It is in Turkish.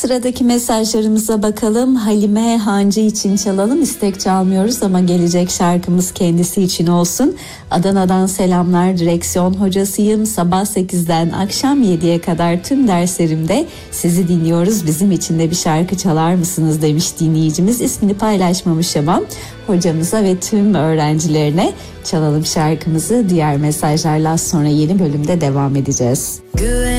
sıradaki mesajlarımıza bakalım. Halime Hancı için çalalım. İstek çalmıyoruz ama gelecek şarkımız kendisi için olsun. Adana'dan selamlar. Direksiyon hocasıyım. Sabah 8'den akşam 7'ye kadar tüm derslerimde sizi dinliyoruz. Bizim için de bir şarkı çalar mısınız demiş dinleyicimiz. İsmini paylaşmamış ama hocamıza ve tüm öğrencilerine çalalım şarkımızı. Diğer mesajlarla sonra yeni bölümde devam edeceğiz.